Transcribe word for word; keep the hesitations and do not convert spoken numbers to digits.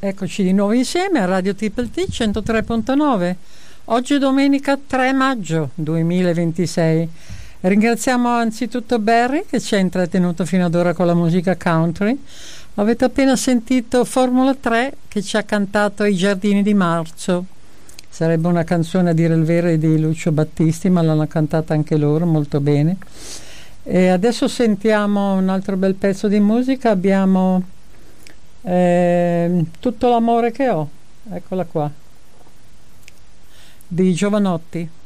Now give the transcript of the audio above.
Eccoci di nuovo insieme a Radio Triple T centotré virgola nove. Oggi è domenica tre maggio duemilaventisei. Ringraziamo anzitutto Barry che ci ha intrattenuto fino ad ora con la musica country. Avete appena sentito Formula tre che ci ha cantato I giardini di marzo. Sarebbe una canzone, a dire il vero, di Lucio Battisti, ma l'hanno cantata anche loro molto bene. E adesso sentiamo un altro bel pezzo di musica. Abbiamo eh, Tutto l'amore che ho, eccola qua, di Giovanotti.